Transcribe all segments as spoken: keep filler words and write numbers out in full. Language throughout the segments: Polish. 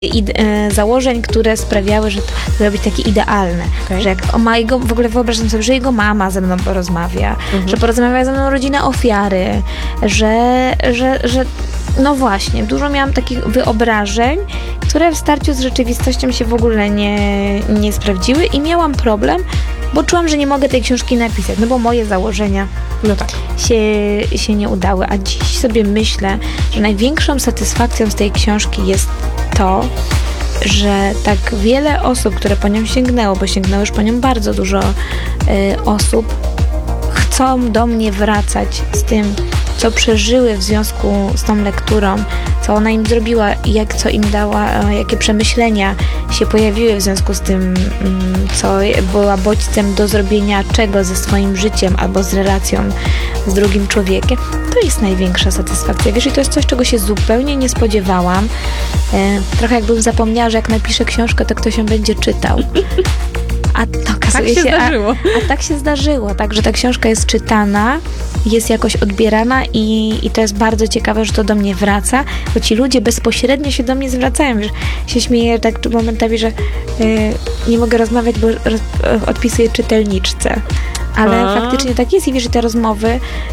ide- założeń, które sprawiały, że to miało być takie idealne. Okay. Że jak ma jego, w ogóle wyobrażam sobie, że jego mama ze mną porozmawia, mhm. że porozmawia ze mną rodzina ofiary, że, że, że no właśnie, dużo miałam takich wyobrażeń, które w starciu z rzeczywistością się w ogóle nie, nie sprawdziły i miałam problem, bo czułam, że nie mogę tej książki napisać, no bo moje założenia no tak. się, się nie udały. A dziś sobie myślę, że największą satysfakcją z tej książki jest to, że tak wiele osób, które po nią sięgnęło, bo sięgnęło już po nią bardzo dużo y, osób, chcą do mnie wracać z tym, co przeżyły w związku z tą lekturą, co ona im zrobiła, jak co im dała, jakie przemyślenia się pojawiły w związku z tym, co była bodźcem do zrobienia czego ze swoim życiem albo z relacją z drugim człowiekiem. To jest największa satysfakcja. Wiesz, i to jest coś, czego się zupełnie nie spodziewałam. Trochę jakbym zapomniała, że jak napiszę książkę, to ktoś ją będzie czytał. A to okazuje tak się, się zdarzyło. A, a tak się zdarzyło, tak, że ta książka jest czytana, jest jakoś odbierana i, i to jest bardzo ciekawe, że to do mnie wraca, bo ci ludzie bezpośrednio się do mnie zwracają. Wiesz, się śmieję tak momentami, że y, nie mogę rozmawiać, bo roz, odpisuję czytelniczce. Ale a. faktycznie tak jest i wiesz, że te rozmowy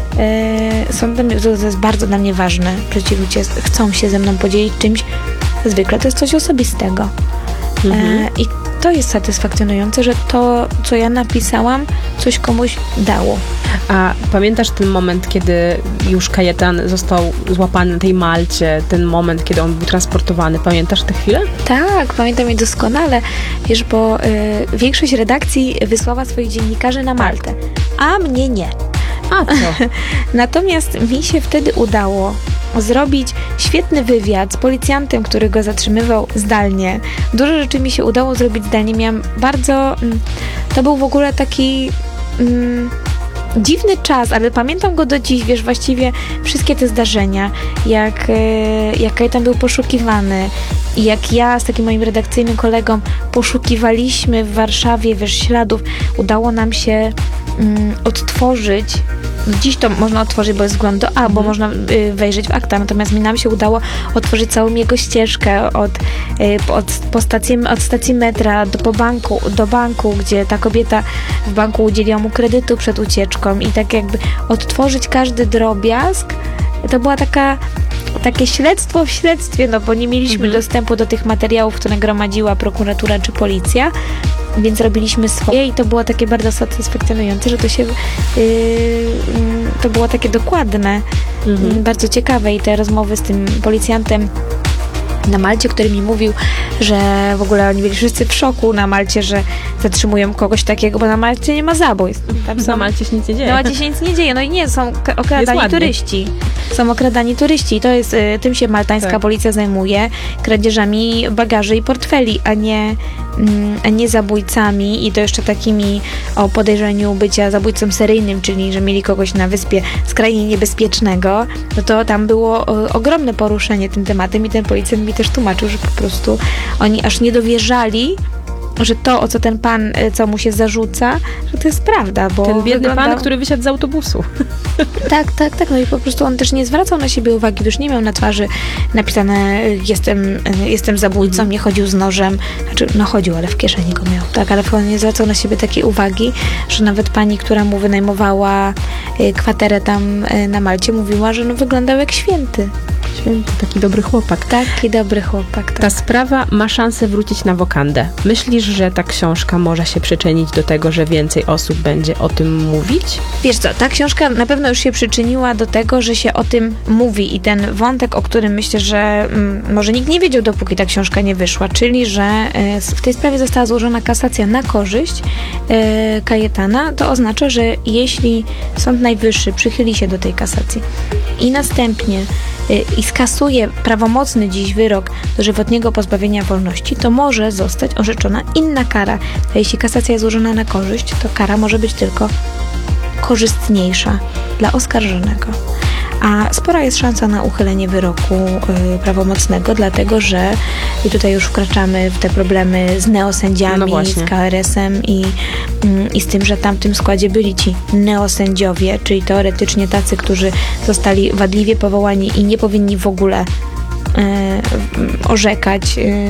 y, są dla mnie, to jest bardzo dla mnie ważne, że ci ludzie chcą się ze mną podzielić czymś. Zwykle to jest coś osobistego. Mhm. Y, I to jest satysfakcjonujące, że to, co ja napisałam, coś komuś dało. A pamiętasz ten moment, kiedy już Kajetan został złapany na tej Malcie, ten moment, kiedy on był transportowany? Pamiętasz tę chwilę? Tak, pamiętam je doskonale, wiesz, bo y, większość redakcji wysłała swoich dziennikarzy na Maltę, a mnie nie. A co? Natomiast mi się wtedy udało zrobić świetny wywiad z policjantem, który go zatrzymywał zdalnie. Dużo rzeczy mi się udało zrobić zdalnie. Miałam bardzo... To był w ogóle taki... Mm, dziwny czas, ale pamiętam go do dziś, wiesz, właściwie wszystkie te zdarzenia, jak, jak Kajetan był poszukiwany i jak ja z takim moim redakcyjnym kolegą poszukiwaliśmy w Warszawie, wiesz, śladów, udało nam się um, odtworzyć. Dziś to można otworzyć, bo jest wgląd do A, mm. bo można y, wejrzeć w akta, natomiast mi nam się udało otworzyć całą jego ścieżkę od, y, od, po stacji, od stacji metra do, po banku, do banku, gdzie ta kobieta w banku udzieliła mu kredytu przed ucieczką i tak jakby odtworzyć każdy drobiazg. To była taka takie śledztwo w śledztwie, no bo nie mieliśmy mm. dostępu do tych materiałów, które gromadziła prokuratura czy policja, więc robiliśmy swoje i to było takie bardzo satysfakcjonujące, że to się yy, to było takie dokładne, mm-hmm. bardzo ciekawe i te rozmowy z tym policjantem na Malcie, który mi mówił, że w ogóle oni byli wszyscy w szoku na Malcie, że zatrzymują kogoś takiego, bo na Malcie nie ma zabójstw. Tam są, na Malcie się nic nie dzieje. Na Malcie się nic nie dzieje. No i nie, są okradani turyści. Są okradani turyści i to jest, tym się maltańska tak. policja zajmuje, kradzieżami bagaży i portfeli, a nie, a nie zabójcami i to jeszcze takimi o podejrzeniu bycia zabójcą seryjnym, czyli że mieli kogoś na wyspie skrajnie niebezpiecznego, no to tam było ogromne poruszenie tym tematem i ten policjant mi też tłumaczył, że po prostu oni aż nie dowierzali, że to, o co ten pan, co mu się zarzuca, że to jest prawda, bo ten biedny wyglądał... pan, który wysiadł z autobusu. Tak, tak, tak, no i po prostu on też nie zwracał na siebie uwagi, już nie miał na twarzy napisane jestem, jestem zabójcą, nie chodził z nożem, znaczy, no chodził, ale w kieszeni go miał, tak, ale on nie zwracał na siebie takiej uwagi, że nawet pani, która mu wynajmowała kwaterę tam na Malcie, mówiła, że no wyglądał jak święty. Święty, taki dobry chłopak. Taki dobry chłopak. Tak. Ta sprawa ma szansę wrócić na wokandę. Myślisz, że ta książka może się przyczynić do tego, że więcej osób będzie o tym mówić? Wiesz co, ta książka na pewno już się przyczyniła do tego, że się o tym mówi i ten wątek, o którym myślę, że mm, może nikt nie wiedział, dopóki ta książka nie wyszła, czyli, że y, w tej sprawie została złożona kasacja na korzyść y, Kajetana, to oznacza, że jeśli Sąd Najwyższy przychyli się do tej kasacji i następnie i skasuje prawomocny dziś wyrok dożywotniego pozbawienia wolności, to może zostać orzeczona inna kara. A jeśli kasacja jest złożona na korzyść, to kara może być tylko korzystniejsza dla oskarżonego. A spora jest szansa na uchylenie wyroku y, prawomocnego, dlatego że i tutaj już wkraczamy w te problemy z neosędziami, no z K R S-em i, y, i z tym, że tam w tym składzie byli ci neosędziowie, czyli teoretycznie tacy, którzy zostali wadliwie powołani i nie powinni w ogóle y, orzekać y,